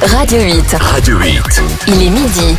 Radio 8. Radio 8. Il est midi.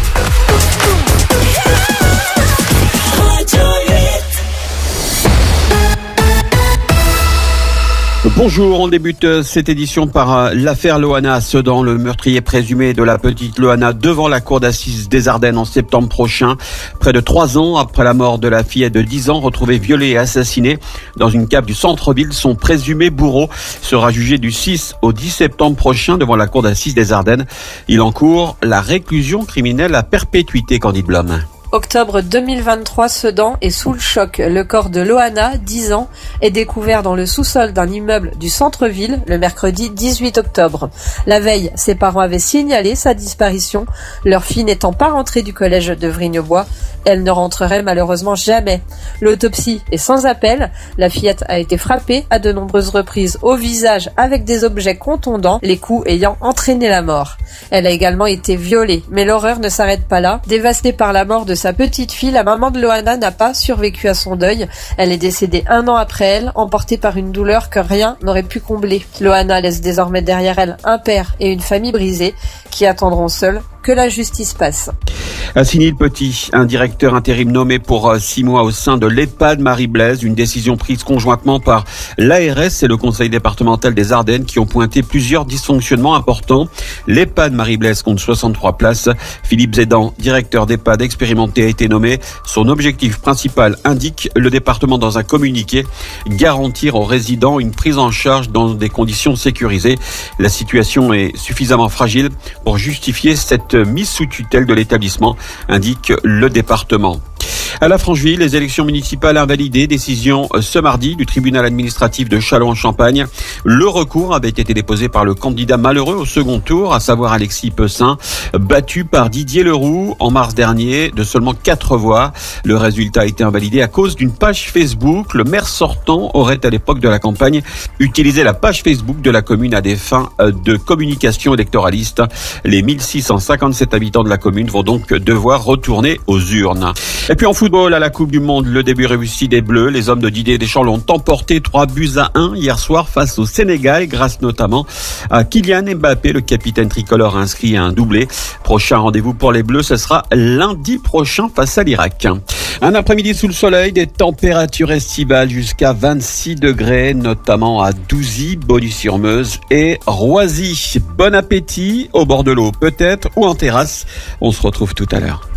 Bonjour, on débute cette édition par l'affaire Loana à Sedan, le meurtrier présumé de la petite Loana devant la cour d'assises des Ardennes en septembre prochain. Près de 3 ans après la mort de la fillette de 10 ans retrouvée violée et assassinée dans une cave du centre-ville, son présumé bourreau sera jugé du 6 au 10 septembre prochain devant la cour d'assises des Ardennes. Il encourt la réclusion criminelle à perpétuité, Candide Blum. Octobre 2023, Sedan est sous le choc. Le corps de Loana, 10 ans, est découvert dans le sous-sol d'un immeuble du centre-ville le mercredi 18 octobre. La veille, ses parents avaient signalé sa disparition. Leur fille n'étant pas rentrée du collège de Vrigne-Bois, elle ne rentrerait malheureusement jamais. L'autopsie est sans appel. La fillette a été frappée à de nombreuses reprises au visage avec des objets contondants, les coups ayant entraîné la mort. Elle a également été violée, mais l'horreur ne s'arrête pas là. Dévastée par la mort de sa petite fille, la maman de Loana n'a pas survécu à son deuil. Elle est décédée 1 an après elle, emportée par une douleur que rien n'aurait pu combler. Loana laisse désormais derrière elle un père et une famille brisée qui attendront seuls que la justice passe. Assigné Petit, un directeur intérim nommé pour 6 mois au sein de l'EHPAD Marie-Blaise, une décision prise conjointement par l'ARS et le conseil départemental des Ardennes qui ont pointé plusieurs dysfonctionnements importants. L'EHPAD Marie-Blaise compte 63 places. Philippe Zédan, directeur d'EHPAD expérimenté, a été nommé. Son objectif principal, indique le département dans un communiqué, garantir aux résidents une prise en charge dans des conditions sécurisées. La situation est suffisamment fragile pour justifier cette mise sous tutelle de l'établissement, indique le département. À la Francheville, les élections municipales invalidées, décision ce mardi du tribunal administratif de Châlons-en-Champagne. Le recours avait été déposé par le candidat malheureux au second tour, à savoir Alexis Pessin, battu par Didier Leroux en mars dernier de seulement 4 voix. Le résultat a été invalidé à cause d'une page Facebook. Le maire sortant aurait à l'époque de la campagne utilisé la page Facebook de la commune à des fins de communication électoraliste. Les 1657 habitants de la commune vont donc devoir retourner aux urnes. Et puis en football, à la Coupe du Monde, le début réussi des Bleus. Les hommes de Didier Deschamps l'ont emporté 3-1 hier soir face au Sénégal, grâce notamment à Kylian Mbappé. Le capitaine tricolore a inscrit un doublé. Prochain rendez-vous pour les Bleus, ce sera lundi prochain face à l'Irak. Un après-midi sous le soleil, des températures estivales jusqu'à 26 degrés, notamment à Douzy, Bonneuil-sur-Meuse et Roissy. Bon appétit au bord de l'eau peut-être ou en terrasse. On se retrouve tout à l'heure.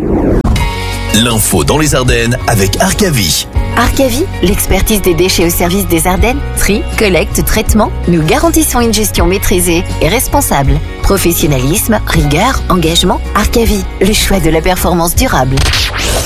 L'info dans les Ardennes avec Arcavi. Arcavi, l'expertise des déchets au service des Ardennes. Tri, collecte, traitement. Nous garantissons une gestion maîtrisée et responsable. Professionnalisme, rigueur, engagement. Arcavi, le choix de la performance durable.